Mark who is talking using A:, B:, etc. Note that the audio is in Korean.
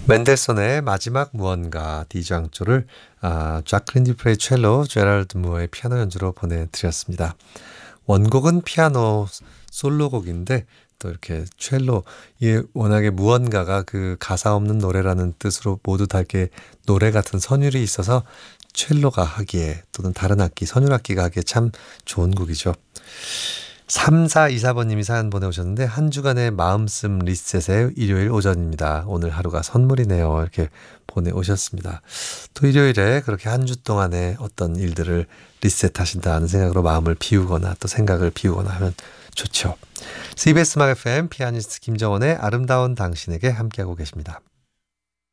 A: 멘델손의 마지막 무언가 디장조를 자클린 디프레이 첼로, 제랄드 무어의 피아노 연주로 보내드렸습니다. 원곡은 피아노 솔로곡인데 또 이렇게 첼로, 이 워낙에 무언가가 그 가사 없는 노래라는 뜻으로 모두 다 이렇게 노래 같은 선율이 있어서 첼로가 하기에 또는 다른 악기, 선율악기가 하기에 참 좋은 곡이죠. 3424번님이 사연 보내오셨는데 한 주간의 마음씀 리셋의 일요일 오전입니다. 오늘 하루가 선물이네요. 이렇게 보내오셨습니다. 또 일요일에 그렇게 한 주 동안의 어떤 일들을 리셋하신다는 생각으로 마음을 비우거나 또 생각을 비우거나 하면 좋죠. CBS 음악 FM 피아니스트 김정원의 아름다운 당신에게 함께하고 계십니다.